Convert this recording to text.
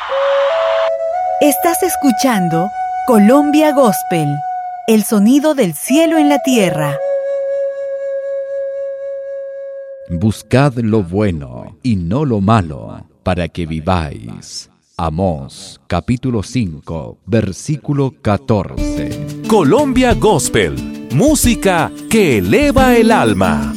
Estás escuchando Colombia Gospel, el sonido del cielo en la tierra. Buscad lo bueno y no lo malo, para que viváis. Amós, capítulo 5, versículo 14. Colombia Gospel, música que eleva el alma.